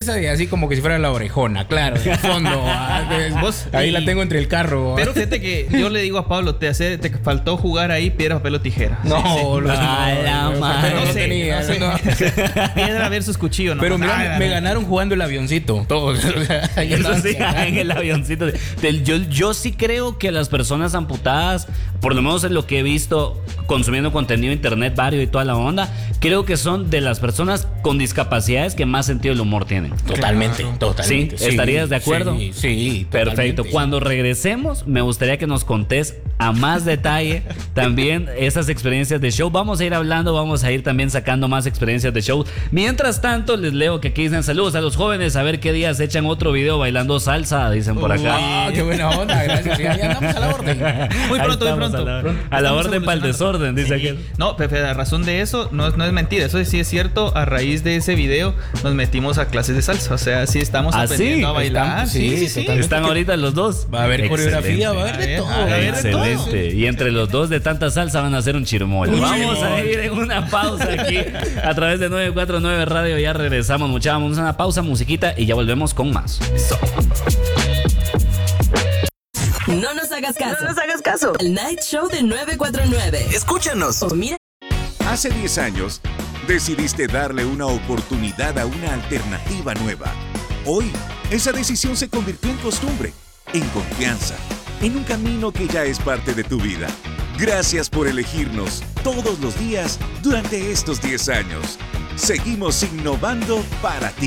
esa y así como que si fuera la orejona, claro, de fondo. Ahí la tengo entre el carro. Pero fíjate que yo le digo a Pablo, te faltó jugar ahí piedra, papel o tijera. No, no sé. Piedra versus cuchillo, ¿no? Pero mira, me ganaron jugando el avioncito. Todos. Eso sí, en el avioncito. Yo sí creo que las personas amputadas, por lo menos en lo que he visto consumiendo contenido internet vario y toda la onda, creo que son de las personas con discapacidades que más sentido del humor tienen. Totalmente. ¿Sí? ¿Estarías de acuerdo? Sí, perfecto. Totalmente. Cuando regresemos, me gustaría que nos contés a más detalle también esas experiencias de show. Vamos a ir hablando, vamos a ir también sacando más experiencias de show. Mientras tanto, les leo que aquí dicen saludos a los jóvenes, a ver qué días echan otro video bailando salsa, dicen por acá. Qué buena onda, gracias. Ya andamos a la orden. Muy pronto. A la orden para el desorden, dice aquel. No, Pepe, la razón de eso no es mentira. Eso sí es cierto. A raíz de ese video nos metimos a clases de salsa. O sea, sí estamos aprendiendo a bailar. Sí. Están ahorita los dos. Va a haber coreografía, va a haber de todo. Excelente. Y entre los dos de tanta salsa van a hacer un chirmol. Vamos a ir en una pausa aquí a través de 949 Radio. Ya regresamos, muchachos. Vamos a una pausa, musiquita y ya volvemos con más. No nos hagas caso. El Night Show de 949. Escúchanos. O mira. Hace 10 años decidiste darle una oportunidad a una alternativa nueva. Hoy, esa decisión se convirtió en costumbre, en confianza, en un camino que ya es parte de tu vida. Gracias por elegirnos todos los días durante estos 10 años. Seguimos innovando para ti.